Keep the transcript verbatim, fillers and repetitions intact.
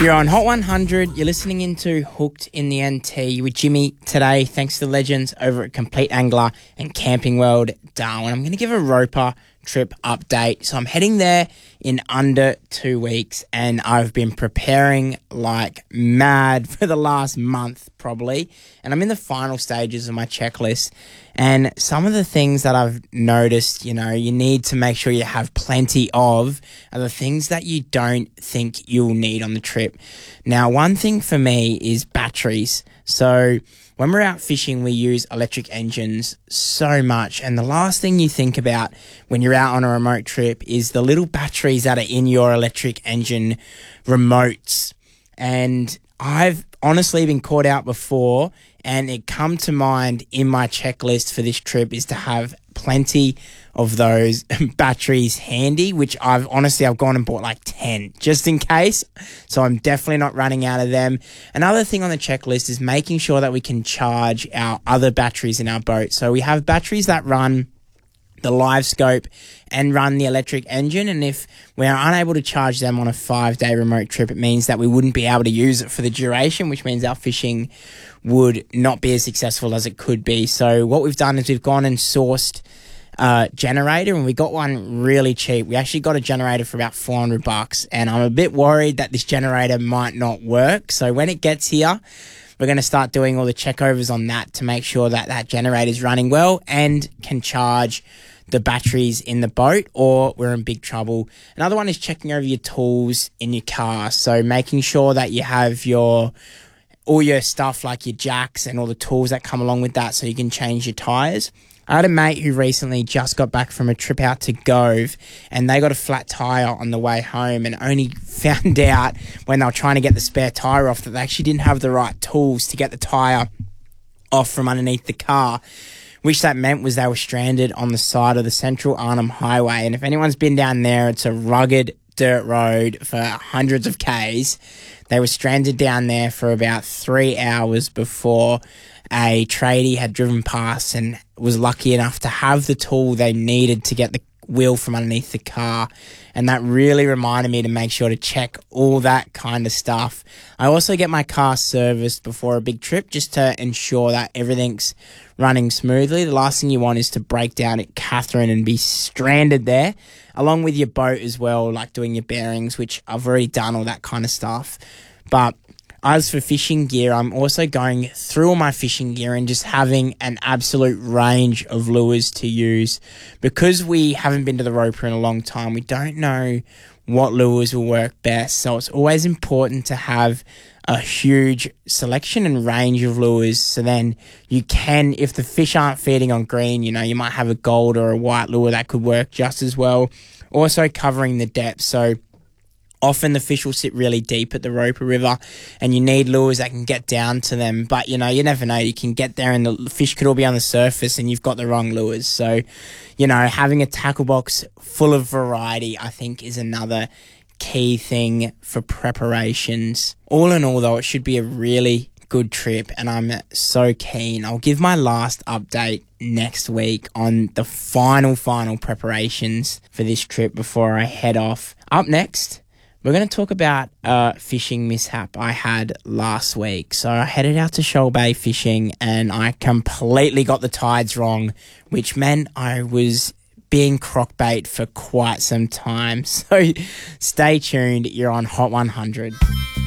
You're on Hot one hundred. You're listening into Hooked in the N T with Jimmy today, thanks to the legends over at Complete Angler and Camping World Darwin. I'm going to give a Roper trip update. So I'm heading there in under two weeks and I've been preparing like mad for the last month probably. And I'm in the final stages of my checklist. And some of the things that I've noticed, you know, you need to make sure you have plenty of are the things that you don't think you'll need on the trip. Now, one thing for me is batteries. So when we're out fishing, we use electric engines so much. And the last thing you think about when you're out on a remote trip is the little batteries that are in your electric engine remotes. And I've honestly been caught out before, and it come to mind in my checklist for this trip is to have plenty of those batteries handy, which I've honestly, I've gone and bought like ten just in case. So I'm definitely not running out of them. Another thing on the checklist is making sure that we can charge our other batteries in our boat. So we have batteries that run the live scope and run the electric engine. And if we're unable to charge them on a five day remote trip, it means that we wouldn't be able to use it for the duration, which means our fishing would not be as successful as it could be. So what we've done is we've gone and sourced a generator, and we got one really cheap. We actually got a generator for about four hundred bucks, and I'm a bit worried that this generator might not work. So when it gets here, we're going to start doing all the checkovers on that to make sure that that generator is running well and can charge the batteries in the boat, or we're in big trouble. Another one is checking over your tools in your car. So making sure that you have your all your stuff like your jacks and all the tools that come along with that so you can change your tyres. I had a mate who recently just got back from a trip out to Gove, and they got a flat tyre on the way home and only found out when they were trying to get the spare tyre off that they actually didn't have the right tools to get the tyre off from underneath the car. Which that meant was they were stranded on the side of the Central Arnhem Highway. And if anyone's been down there, it's a rugged dirt road for hundreds of Ks. They were stranded down there for about three hours before a tradie had driven past and was lucky enough to have the tool they needed to get the wheel from underneath the car. And that really reminded me to make sure to check all that kind of stuff. I also get my car serviced before a big trip just to ensure that everything's running smoothly. The last thing you want is to break down at Catherine and be stranded there, along with your boat as well, like doing your bearings, which I've already done all that kind of stuff. But as for fishing gear, I'm also going through all my fishing gear and just having an absolute range of lures to use. Because we haven't been to the Roper in a long time, we don't know what lures will work best. So it's always important to have a huge selection and range of lures. So then you can, if the fish aren't feeding on green, you know, you might have a gold or a white lure that could work just as well. Also covering the depth. So often the fish will sit really deep at the Roper River and you need lures that can get down to them. But, you know, you never know. You can get there and the fish could all be on the surface and you've got the wrong lures. So, you know, having a tackle box full of variety, I think, is another key thing for preparations. All in all, though, it should be a really good trip and I'm so keen. I'll give my last update next week on the final, final preparations for this trip before I head off. Up next, we're going to talk about a fishing mishap I had last week. So I headed out to Shoal Bay fishing and I completely got the tides wrong, which meant I was being crockbait for quite some time. So stay tuned. You're on Hot one hundred.